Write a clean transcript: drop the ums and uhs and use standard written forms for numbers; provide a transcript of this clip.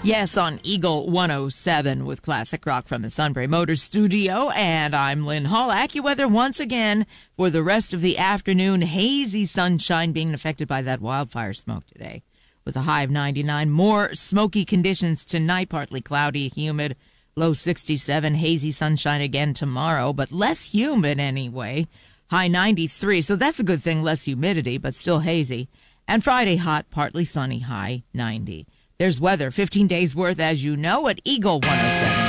Yes, on Eagle 107 with classic rock from the Sunbury Motors studio. And I'm Lynn Hall. AccuWeather once again for the rest of the afternoon. Hazy sunshine being affected by that wildfire smoke today with a high of 99. More smoky conditions tonight, partly cloudy, humid, low 67. Hazy sunshine again tomorrow, but less humid anyway. High 93. So that's a good thing, less humidity, but still hazy. And Friday, hot, partly sunny, high 90. There's weather, 15 days worth, as you know, at Eagle 107.